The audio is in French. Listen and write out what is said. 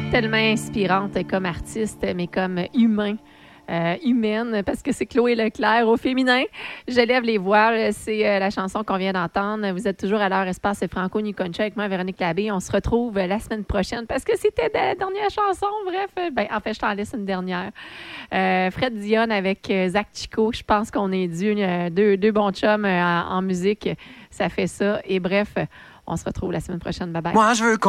tellement inspirante comme artiste, mais comme humaine, parce que c'est Chloé Leclerc au féminin. Je lève les voiles, c'est la chanson qu'on vient d'entendre. Vous êtes toujours à l'heure espace Franco-Niconcha avec moi, Véronique Labbé. On se retrouve la semaine prochaine parce que c'était la dernière chanson. Bref, en fait, je t'en laisse une dernière. Fred Dionne avec Zach Chico. Je pense qu'on est dû deux bons chums en musique. Ça fait ça. Et bref, on se retrouve la semaine prochaine. Bye bye. Moi, je veux